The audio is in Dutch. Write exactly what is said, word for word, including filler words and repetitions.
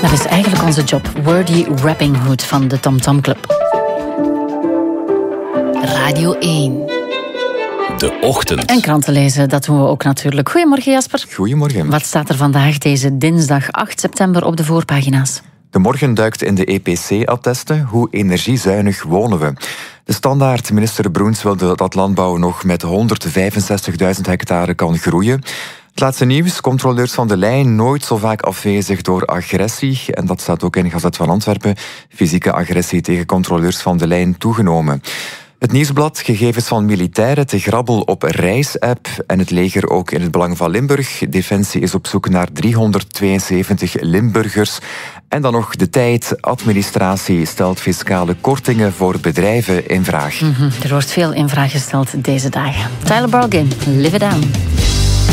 Dat is eigenlijk onze job. Wordy Rapping Hood van de Tom Tom Club. Radio één. De ochtend. En kranten lezen, dat doen we ook natuurlijk. Goedemorgen Jasper. Goedemorgen. Wat staat er vandaag, deze dinsdag acht september, op de voorpagina's? De Morgen duikt in de E P C-attesten. Hoe energiezuinig wonen we? De Standaard, minister Broens, wilde dat landbouw nog met honderdvijfenzestigduizend hectare kan groeien. Het laatste nieuws, controleurs van de lijn nooit zo vaak afwezig door agressie. En dat staat ook in Gazet van Antwerpen. Fysieke agressie tegen controleurs van de lijn toegenomen. Het Nieuwsblad, gegevens van militairen te grabbel op reis-app. En het leger ook in het belang van Limburg. Defensie is op zoek naar driehonderdtweeënzeventig Limburgers. En dan nog de tijd. Administratie stelt fiscale kortingen voor bedrijven in vraag. Mm-hmm. Er wordt veel in vraag gesteld deze dagen. Tyler Bargain, Live It Down.